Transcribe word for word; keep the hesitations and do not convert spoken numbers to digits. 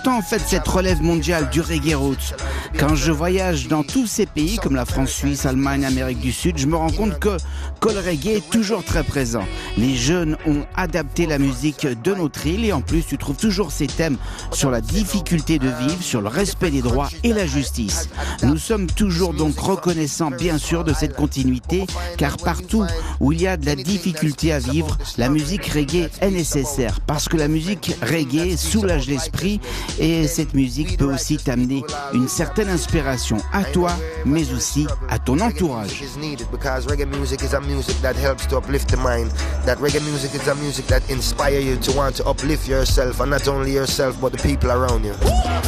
important en fait cette relève mondiale du reggae roots. Quand je voyage dans tous ces pays comme la France, Suisse, Allemagne, Amérique du Sud, je me rends compte que, que le reggae est toujours très présent. Les jeunes ont adapté la musique de notre île et en plus tu trouves toujours ces thèmes sur la difficulté de vivre, sur le respect des droits et la justice. Nous sommes toujours donc reconnaissants bien sûr de cette continuité car partout où il y a de la difficulté à vivre, la musique reggae est nécessaire parce que la musique reggae soulage l'esprit et cette musique peut aussi t'amener une certaine inspiration à toi mais aussi à ton entourage. That reggae music is a music that inspire you to want to uplift yourself and not only yourself but the people around you.